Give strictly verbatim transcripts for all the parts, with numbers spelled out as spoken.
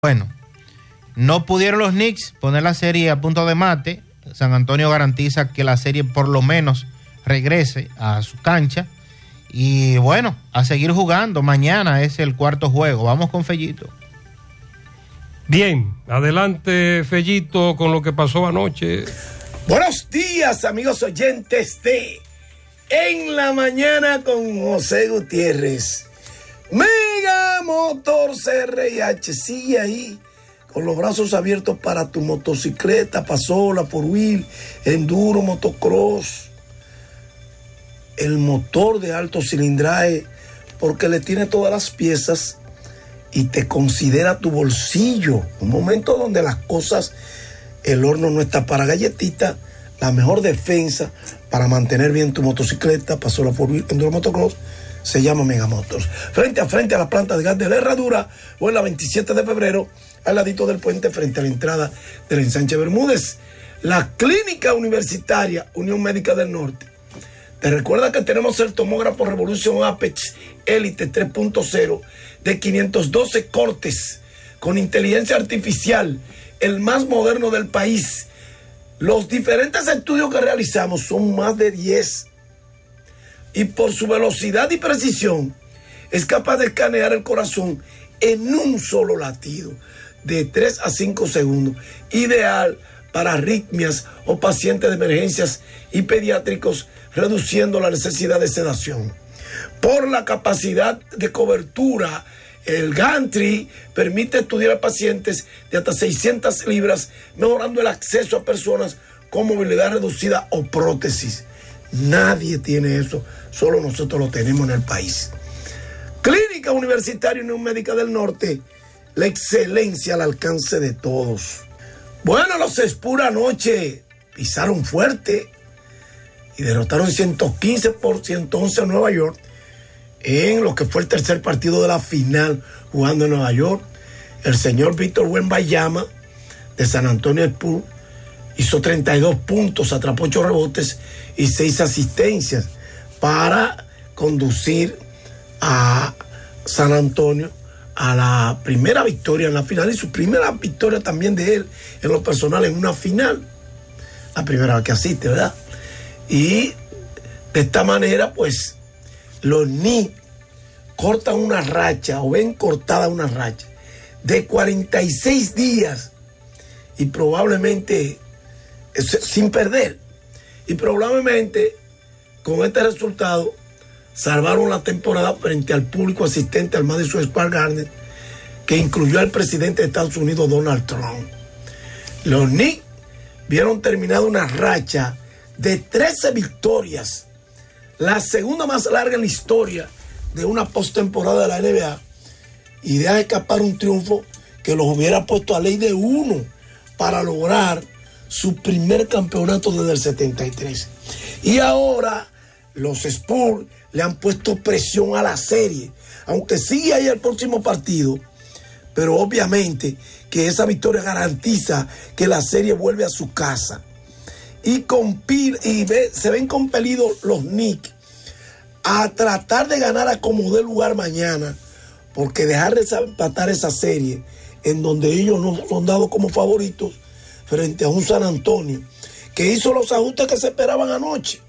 Bueno, no pudieron los Knicks poner la serie a punto de mate. San Antonio garantiza que la serie por lo menos regrese a su cancha. Y bueno, a seguir jugando. Mañana es el cuarto juego. Vamos con Fellito. Bien, adelante Fellito con lo que pasó anoche. Buenos días, amigos oyentes de En la Mañana con José Gutiérrez. Mega Motors R y H, sigue ahí con los brazos abiertos para tu motocicleta, pasola, four wheel, enduro, motocross. El motor de alto cilindraje, porque le tiene todas las piezas y te considera tu bolsillo. Un momento donde las cosas, el horno no está para galletitas, la mejor defensa para mantener bien tu motocicleta, pasola, four wheel, enduro, motocross, se llama Mega Motors. Frente a frente a la planta de gas de la Herradura, o en la veintisiete de febrero, al ladito del puente, frente a la entrada del ensanche Bermúdez. La Clínica Universitaria Unión Médica del Norte te recuerda que tenemos el tomógrafo Revolution Apex Elite tres punto cero de quinientos doce cortes con inteligencia artificial, el más moderno del país. Los diferentes estudios que realizamos son más de diez. Y por su velocidad y precisión es capaz de escanear el corazón en un solo latido, de tres a cinco segundos, ideal para arritmias o pacientes de emergencias y pediátricos, reduciendo la necesidad de sedación. Por la capacidad de cobertura, el gantry permite estudiar a pacientes de hasta seiscientas libras, mejorando el acceso a personas con movilidad reducida o prótesis. Nadie tiene eso, solo nosotros lo tenemos en el país. Clínica Universitaria Unión Médica del Norte, la excelencia al alcance de todos. Bueno, los Spurs anoche pisaron fuerte y derrotaron ciento quince por ciento once a Nueva York en lo que fue el tercer partido de la final jugando en Nueva York. El señor Víctor Wembanyama de San Antonio Spurs hizo treinta y dos puntos, atrapó ocho rebotes y seis asistencias para conducir a San Antonio a la primera victoria en la final y su primera victoria también de él en lo personal en una final. La primera vez que asiste, ¿verdad? Y de esta manera, pues, los Knicks cortan una racha o ven cortada una racha de cuarenta y seis días y probablemente sin perder. Y probablemente con este resultado salvaron la temporada frente al público asistente al Madison Square Garden, que incluyó al presidente de Estados Unidos, Donald Trump. Los Knicks vieron terminada una racha de trece victorias, la segunda más larga en la historia de una postemporada de la N B A, y deja escapar un triunfo que los hubiera puesto a ley de uno para lograr su primer campeonato desde el setenta y tres. Y ahora los Spurs le han puesto presión a la serie, aunque sigue ahí el próximo partido, pero obviamente que esa victoria garantiza que la serie vuelve a su casa. Y, compil, y ve, se ven compelidos los Knicks a tratar de ganar a como dé lugar mañana, porque dejar de empatar esa serie en donde ellos no son dados como favoritos frente a un San Antonio que hizo los ajustes que se esperaban anoche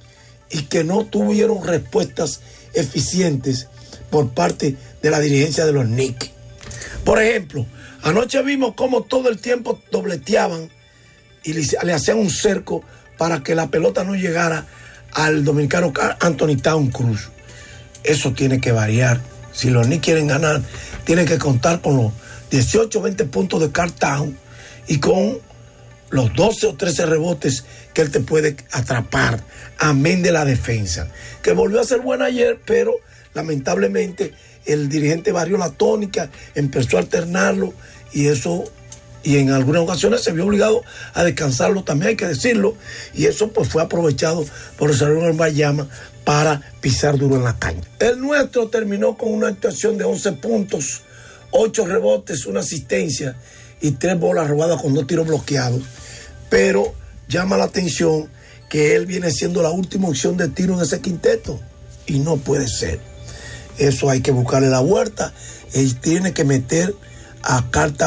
y que no tuvieron respuestas eficientes por parte de la dirigencia de los Knicks. Por ejemplo, anoche vimos cómo todo el tiempo dobleteaban y le, le hacían un cerco para que la pelota no llegara al dominicano Anthony Town Cruz. Eso tiene que variar. Si los Knicks quieren ganar, tienen que contar con los dieciocho o veinte puntos de Karl Towns y con los doce o trece rebotes que él te puede atrapar, amén de la defensa, que volvió a ser buena ayer, pero lamentablemente el dirigente varió la tónica, empezó a alternarlo y eso, y en algunas ocasiones se vio obligado a descansarlo, también hay que decirlo, y eso pues fue aprovechado por el señor Wembanyama para pisar duro en la cancha. El nuestro terminó con una actuación de once puntos, ocho rebotes, una asistencia y tres bolas robadas con dos tiros bloqueados, pero llama la atención que él viene siendo la última opción de tiro en ese quinteto y no puede ser. Eso hay que buscarle la vuelta. Él tiene que meter a carta